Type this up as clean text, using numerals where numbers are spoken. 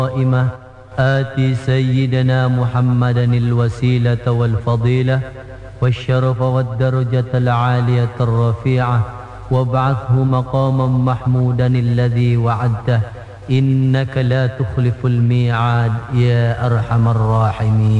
قائمة آت سيدنا محمدا الوسيلة والفضيلة والشرف والدرجة العالية الرفيعة وابعثه مقاما محمودا الذي وعدته إنك لا تخلف الميعاد يا أرحم الراحمين.